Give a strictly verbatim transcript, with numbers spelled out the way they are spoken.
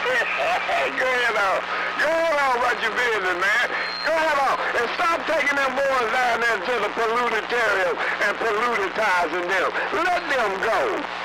Go ahead on. Go ahead on about your business, man. Go ahead on. And stop taking them boys down there to the pollutarians and pollutizing them. Let them go.